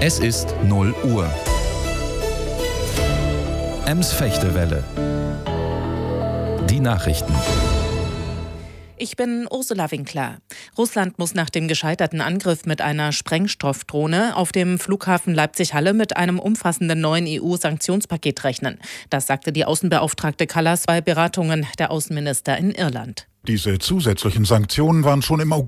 Es ist 0 Uhr. Ems-Fechtewelle. Die Nachrichten. Ich bin Ursula Winkler. Russland muss nach dem gescheiterten Angriff mit einer Sprengstoffdrohne auf dem Flughafen Leipzig-Halle mit einem umfassenden neuen EU-Sanktionspaket rechnen. Das sagte die Außenbeauftragte Kallas bei Beratungen der Außenminister in Irland. Diese zusätzlichen Sanktionen waren schon im August